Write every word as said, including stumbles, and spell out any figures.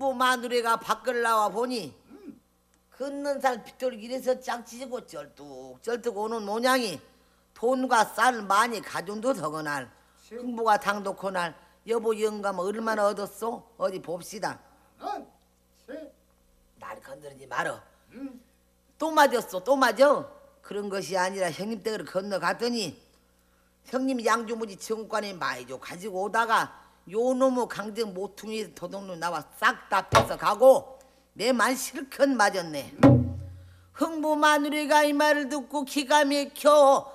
흥부 마누라가 밖을 나와 보니 걷는 살 빗돌기 이래서 짱치고 쩔뚝쩔뚝 오는 모양이 돈과 쌀 많이 가준 듯 하거날 흥부가 당독하날 여보 영감 얼마나 얻었소? 어디 봅시다. 날 건드리지 말어. 또 맞았어 또 맞아. 그런 것이 아니라 형님 댁으로 건너갔더니 형님 양주무지 정관에 많이 좀 가지고 오다가 요 놈의 강정 모퉁이 도둑놈 나와 싹 다 뺏어 가고 내만 실컷 맞았네. 흥부 마누라가 이 말을 듣고 기가 막혀